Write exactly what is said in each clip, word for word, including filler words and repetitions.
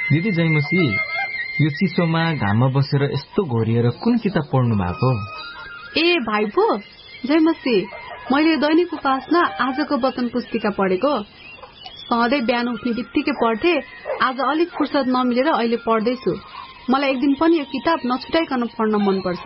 दिदी जयमसी, यो चिसोमा घाममा बसेर यस्तो घोरिएर कुन किताब पढ्नु भएको? ए भाइ पो जयमसी, मैले दैनिक उपासना आजको वचन पुस्तिका पढेको। सधैँ बिहान उठ्ने बित्तिकै पढ्थे, आज अलिक फुर्सद नमिलेर अहिले पढ्दैछु। मलाई एक दिन पनि यो किताब नछुटाइकन पढ्न मनपर्छ।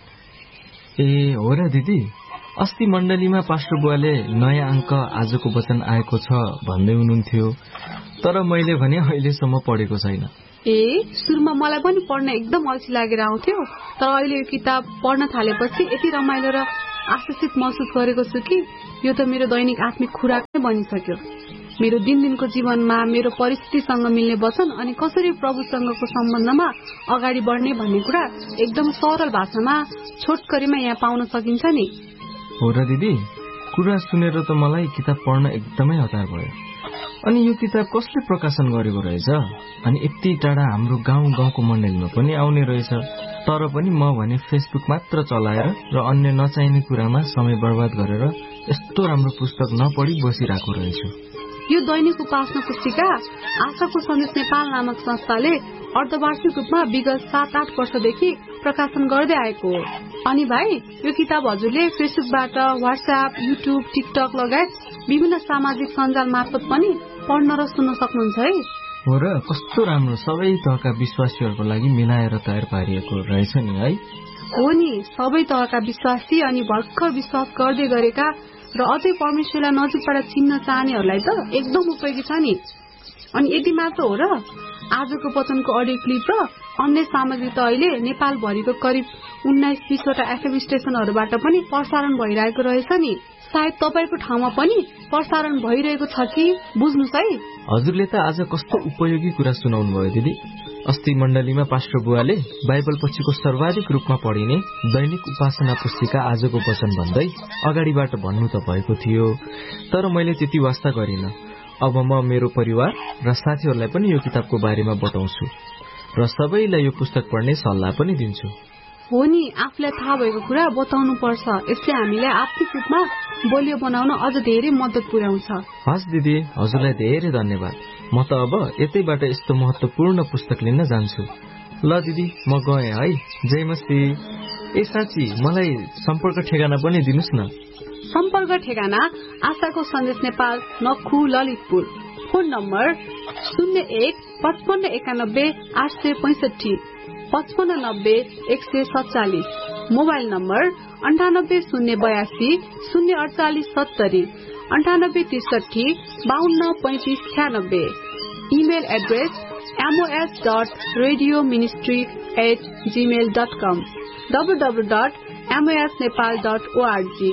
ए हो र दिदी, अस्ति मण्डलीमा पास्टर बुवाले नयाँ अङ्क आजको वचन आएको छ भन्दै हुनुहुन्थ्यो, तर मैले भने अहिलेसम्म पढेको छैन। ए सुरुमा मलाई पनि पढ्न एकदम अल्छी लागेर आउँथ्यो, तर अहिले यो किताब पढ्न थालेपछि यति रमाइलो र आश्वासित महसुस गरेको छु कि यो त मेरो दैनिक आत्मिक खुराक नै बनिसक्यो। मेरो दिनदिनको जीवनमा मेरो परिस्थितिसँग मिल्ने वचन अनि कसरी प्रभुसँगको सम्बन्धमा अगाडि बढ्ने भन्ने कुरा एकदम सरल भाषामा छोटकरीमा यहाँ पाउन सकिन्छ नि। हो र दिदी, कुरा सुनेर त मलाई किताब पढ्न एकदमै हतार भयो। अनि यो किताब कसले प्रकाशन गरेको रहेछ? अनि यति टाढा हाम्रो गाउँ गाउँको मण्डलीमा पनि आउने रहेछ। तर पनि म भने फेसबुक मात्र चलाएर र अन्य नचाहिने कुरामा समय बर्बाद गरेर यस्तो राम्रो पुस्तक नपढी बसिरहेको रहेछु। यो दैनिक उपासना पुस्तिका आशाको सन्देश नेपाल नामक संस्थाले अर्धवार्षिक रूपमा विगत सात आठ वर्षदेखि प्रकाशन गर्दै आएको हो। अनि भाइ, यो किताब हजुरले फेसबुकबाट, व्हाट्सएप, युट्युब, टिकटक लगायत विभिन्न सामाजिक सञ्जाल मार्फत पनि पढ्न र सुन्न सक्नुहुन्छ है। हो र, कस्तो राम्रो, सबै तहका विश्वासीहरूको लागि मिलाएर तयार पारिएको रहेछ नि है। हो नि, सबै तहका विश्वासी अनि भर्खर विश्वास गर्दै गरेका र अझै परमेश्वरलाई नजिकबाट चिन्न चाहनेहरूलाई त एकदम उपयोगी छ नि। अनि यति मात्र हो र, आजको वचनको अडियो क्लिप र अन्य सामग्री त अहिले नेपालभरिको करिब उन्नाइस बीसवटा एफएम स्टेशनहरूबाट पनि प्रसारण भइरहेको रहेछ नि। सायद तपाईँको ठाउँमा पनि प्रसारण भइरहेको छ कि बुझ्नुहोस् है। हजुरले त आज कस्तो उपयोगी कुरा सुनाउनु भयो दिदी। अस्ति मण्डलीमा पास्टर बुवाले बाइबल पछिको सर्वाधिक रूपमा पढिने दैनिक उपासना पुस्तिका आजको वचन भन्दै अगाडिबाट भन्नु त भएको थियो, तर मैले त्यति वास्ता गरिन। अब म मेरो परिवार र साथीहरूलाई पनि यो किताबको बारेमा बताउँछु र सबैलाई यो पुस्तक पढ्ने सल्लाह पनि दिन्छु। हो नि, आफूलाई थाहा भएको कुरा बताउनु पर्छ। यसले हामीलाई आर्थिक रूपमा बलियो बनाउन अझ धेरै मद्दत पुर्याउँछ। हस् दिदी, हजुरलाई धेरै धन्यवाद। म त अब यतैबाट यस्तो महत्वपूर्ण पुस्तक लिन जान्छु। ल दिदी, म गएँ है। जयमसी। ए साँच्ची, मलाई सम्पर्क ठेगाना पनि दिनुस् न। सम्पर्क ठेगाना आशाको सन्देश नेपाल, नखु, ललितपुर। फोन नम्बर शून्य एक पचपन्न एकानब्बे आठ सय पैंसठी पचपन्न नब्बे एक सय सत्तालिस। मोबाइल नम्बर अन्ठानब्बे शून्य बयासी शून्य अडचालिस सत्तरी अन्ठानब्बे त्रिसठी बाहन्न पैंतिस छ्यानब्बे। Email address MOS dot radio ministry at Gmail dot com W W dot MOS Nepal dot ORG.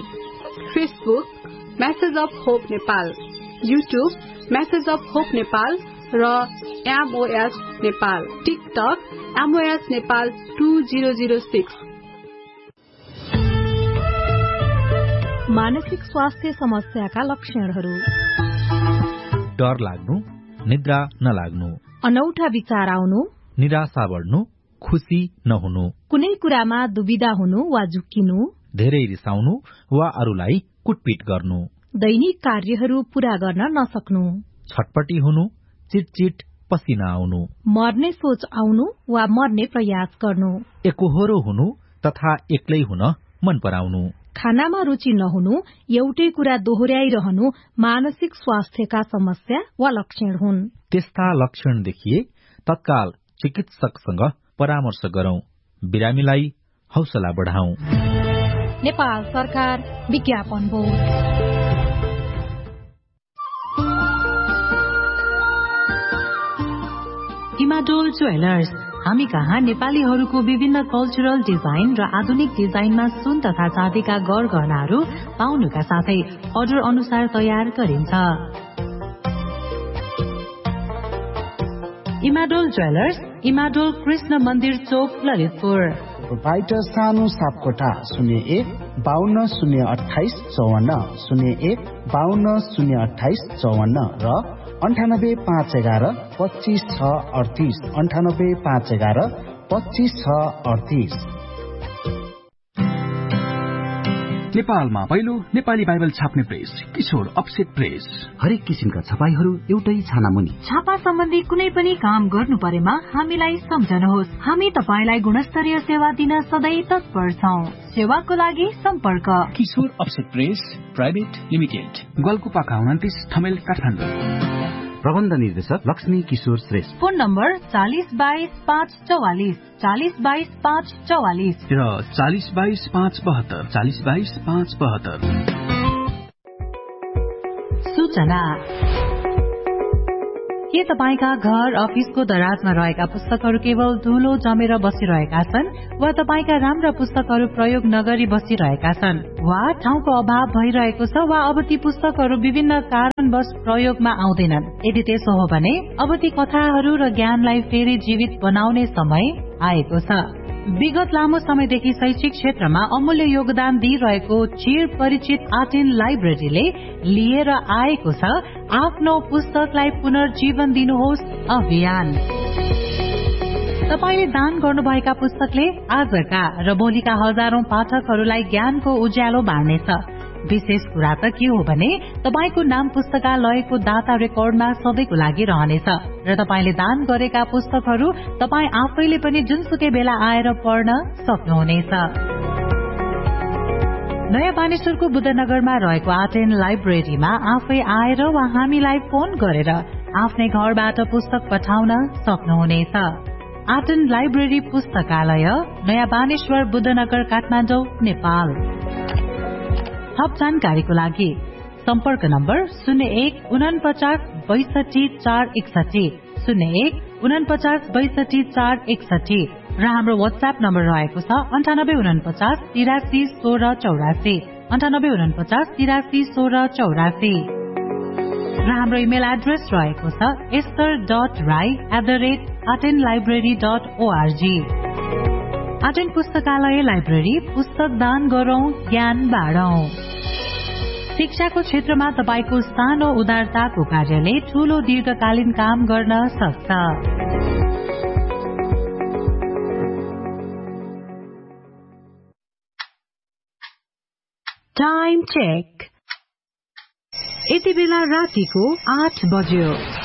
Facebook message of hope Nepal, YouTube message of hope Nepal र MOS Nepal, TikTok MOS Nepal two zero zero six. मानसिक स्वास्थ्य समस्याका लक्षणहरू: डर लाग्नु, निद्रा नलाग्नु, अनौठा विचार आउनु, निराशा बढ्नु, खुशी नहुनु, कुनै कुरामा दुविधा हुनु वा झुक्किनु, धेरै रिसाउनु वा अरूलाई कुटपिट गर्नु, दैनिक कार्यहरू पूरा गर्न नसक्नु, छटपटी हुनु, चिटचिट पसिना आउनु, मर्ने सोच आउनु वा मर्ने प्रयास गर्नु, एकोहोरो हुनु तथा एक्लै हुन मन पराउनु, खानामा रुचि नहुनु, एउटै कुरा दोहोर्याइरहनु मानसिक स्वास्थ्यका समस्या वा लक्षण हुन्। त्यस्ता लक्षण देखिए तत्काल चिकित्सकसँग परामर्श गरौं। बिरामीलाई हौसला बढाउँ। नेपाल सरकार विज्ञापन बोर्ड। इमाडोल ज्वेलर्स, हामी कहाँ नेपालीहरूको विभिन्न कल्चरल डिजाइन र आधुनिक डिजाइनमा सुन तथा चाँदीका गरगहनाहरू पाउनुका साथै अर्डर अनुसार तयार गरिन्छ। इमाडोल ज्वेलर्स, इमाडोल कृष्ण मन्दिर चोक, ललितपुर। प्रोपाइटर सानो सापकोटा शून्य एक बाहन्न शून्य अठाइस चौवन्न शून्य एक बाहन्न शून्य अठाइस चौवन्न र अन्ठानब्बे पाँच एघार पच्चिस छ अडतिस अन्ठानब्बे पाँच एघार पच्चिस छ अडतिस। नेपालमा पहिलो नेपाली बाइबल छाप्ने प्रेस किशोर अफसेट प्रेस। हरेक किसिमका छपाईहरू एउटै छानामुनि। छापा सम्बन्धी कुनै पनि काम गर्नु परेमा हामीलाई सम्झनुहोस्। हामी तपाईलाई गुणस्तरीय सेवा दिन सधैँ तत्पर छौं। सेवाको लागि सम्पर्क किशोर अफसेट प्रेस प्राइभेट लिमिटेड, गल्कुपाका उन्तिस ठमेल काठमाडौँ। प्रबन्ध निर्देशक लक्ष्मी किशोर श्रेष्ठ। फोन नम्बर चालिस बाइस पाँच चौवालिस चालिस बाइस पाँच चौवालिस र चालिस बाइस पाँच बहत्तर चालिस बाइस पाँच बहत्तर। सूचना के तपाईका घर अफिसको दराजमा रहेका पुस्तकहरू केवल धुलो जमेर बसिरहेका छन् वा तपाईका राम्रा पुस्तकहरू प्रयोग नगरी बसिरहेका छन् वा ठाउँको अभाव भइरहेको छ वा अब ती पुस्तकहरू विभिन्न कारणवश प्रयोगमा आउँदैनन्? यदि त्यसो हो भने अब ती कथाहरू र ज्ञानलाई फेरि जीवित बनाउने समय आएको छ। विगत लामो समयदेखि शैक्षिक क्षेत्रमा अमूल्य योगदान दिइरहेको चिर परिचित आर्ट लाइब्रेरीले लिएर आएको छ आफ्नो पुस्तकलाई पुनर्जीवन दिनुहोस् अभियान। तपाईले दान गर्नुभएका पुस्तकले आजका र भोलिका हजारौं पाठकहरूलाई ज्ञानको उज्यालो बाँड्नेछ। विशेष कुरा त के हो भने तपाईको नाम पुस्तकालयको दाता रेकर्डमा सधैँको लागि रहनेछ र तपाईले दान गरेका पुस्तकहरू तपाई आफैले पनि जुनसुकै बेला आएर पढ्न सक्नुहुनेछ। नयाँ बानेश्वरको बुद्धनगरमा रहेको आर्ट एन्ड लाइब्रेरीमा आफै आएर वा हामीलाई फोन गरेर आफ्नै घरबाट पुस्तक पठाउन सक्नुहुनेछ। आर्ट एन्ड लाइब्रेरी पुस्तकालय, नयाँ बानेश्वर, बुद्धनगर, काठमाडौँ, नेपाल। थप जानकारीको लागि सम्पर्क नम्बर शून्य एक उनपचास बैसठी चार एकसठी शून्य एक उनपचास बैसठी चार एकसठी र हाम्रो वाट्सएप नम्बर रहेको छ अन्ठानब्बे उनपचास तिरासी सोह्र चौरासी अन्ठानब्बे उनपचास तिरासी सोह्र चौरासी र हाम्रो इमेल एड्रेस रहेको छ ester dot Rai at the rate art and library dot ORG. Art and पुस्तकालय लाइब्रेरी, पुस्तक दान गरौं, ज्ञान बाँडौं। शिक्षाको क्षेत्रमा तपाईको सानो उदारताको कार्यले ठूलो दीर्घकालीन काम गर्न सक्छ। Time check. यति बेला रातिको आठ बज्यो।